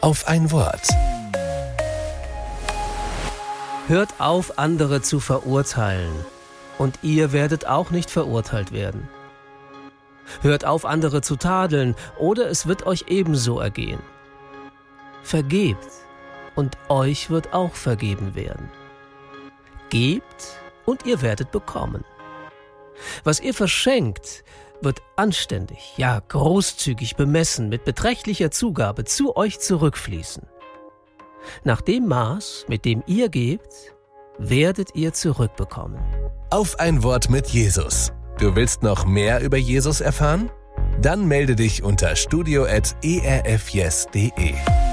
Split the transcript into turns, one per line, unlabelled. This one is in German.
auf ein Wort.
Hört auf, andere zu verurteilen, und ihr werdet auch nicht verurteilt werden. Hört auf, andere zu tadeln, oder es wird euch ebenso ergehen. Vergebt, und euch wird auch vergeben werden. Gebt, und ihr werdet bekommen. Was ihr verschenkt, wird anständig, ja großzügig bemessen, mit beträchtlicher Zugabe zu euch zurückfließen. Nach dem Maß, mit dem ihr gebt, werdet ihr zurückbekommen.
Auf ein Wort mit Jesus. Du willst noch mehr über Jesus erfahren? Dann melde dich unter studio@erfyes.de.